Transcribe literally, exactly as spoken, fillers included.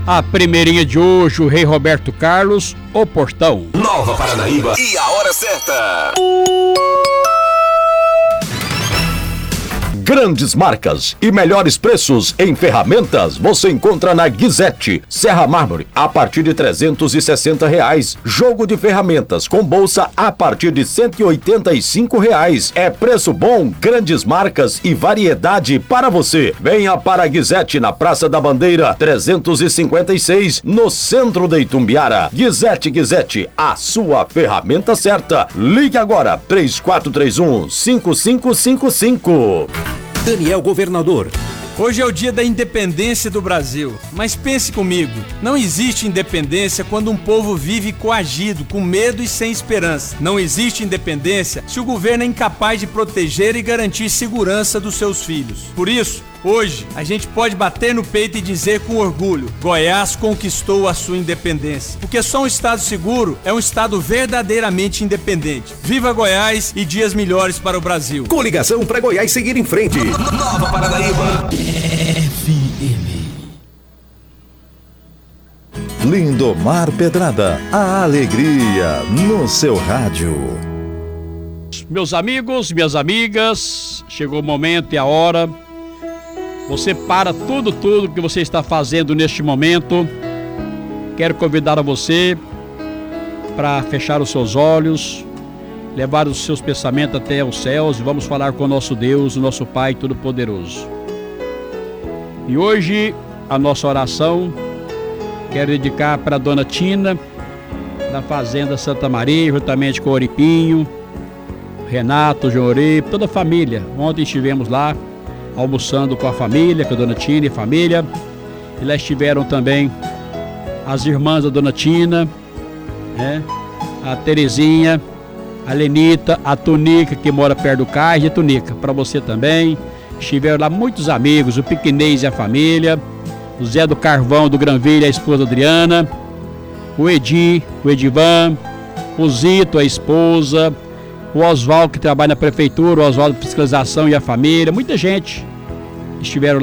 A primeirinha de hoje, o Rei Roberto Carlos, O Portão. Nova Paranaíba e a hora certa. Grandes marcas e melhores preços em ferramentas você encontra na Guizete. Serra Mármore a partir de trezentos e sessenta reais. Jogo de ferramentas com bolsa a partir de cento e oitenta e cinco reais. É preço bom, grandes marcas e variedade para você. Venha para a Guizete na Praça da Bandeira trezentos e cinquenta e seis, no centro de Itumbiara. Guizete, Guizete, a sua ferramenta certa. Ligue agora, três quatro três um, cinco cinco cinco cinco. Daniel Governador. Hoje é o dia da independência do Brasil, mas pense comigo, não existe independência quando um povo vive coagido, com medo e sem esperança. Não existe independência se o governo é incapaz de proteger e garantir segurança dos seus filhos. Por isso, hoje, a gente pode bater no peito e dizer com orgulho: Goiás conquistou a sua independência. Porque só um estado seguro é um estado verdadeiramente independente. Viva Goiás e dias melhores para o Brasil. Coligação para Goiás seguir em frente. Nova Paranaíba. F M. Lindomar Pedrada, a alegria no seu rádio. Meus amigos, minhas amigas, chegou o momento e a hora. Você para tudo, tudo que você está fazendo neste momento. Quero convidar a você para fechar os seus olhos, levar os seus pensamentos até os céus e vamos falar com o nosso Deus, o nosso Pai Todo-Poderoso. E hoje a nossa oração quero dedicar para a dona Tina, da Fazenda Santa Maria, juntamente com o Oripinho, Renato, o João Oripe, toda a família. Ontem estivemos lá almoçando com a família, com a dona Tina e a família. E lá estiveram também as irmãs da dona Tina, né? A Terezinha, a Lenita, a Tunica, que mora perto do cais, e a Tunica, para você também. Estiveram lá muitos amigos, o Piquinês e a família, o Zé do Carvão do Granville, a esposa Adriana, o Edi, o Edivan, o Zito, a esposa, o Oswaldo, que trabalha na prefeitura, o Oswaldo Fiscalização e a família, muita gente estiveram lá.